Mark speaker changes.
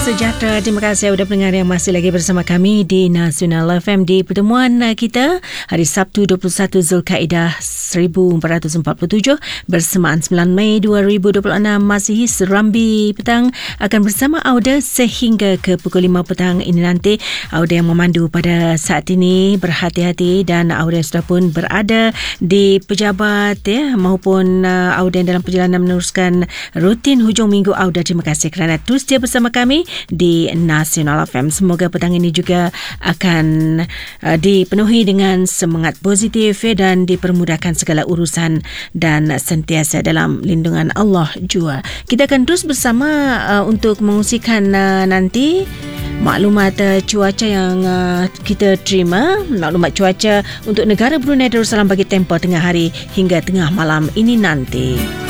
Speaker 1: sejahtera. Terima kasih sudah pendengar yang masih lagi bersama kami di Nasional FM di pertemuan kita hari Sabtu 21 Zulkaidah 1447 bersamaan 9 Mei 2026 Masihi. Serambi petang akan bersama Auda sehingga ke pukul 5 petang ini nanti. Auda yang memandu pada saat ini berhati-hati dan Auda sudah pun berada di pejabat maupun Auda yang dalam perjalanan meneruskan rutin hujung minggu Auda. Terima kasih kerana terus dia bersama kami di Nasional FM. Semoga petang ini juga akan dipenuhi dengan semangat positif dan dipermudahkan segala urusan dan sentiasa dalam lindungan Allah jua. Kita akan terus bersama untuk mengungsikan nanti maklumat cuaca yang kita terima. Maklumat cuaca untuk negara Brunei Darussalam bagi tempoh tengah hari hingga tengah malam ini nanti.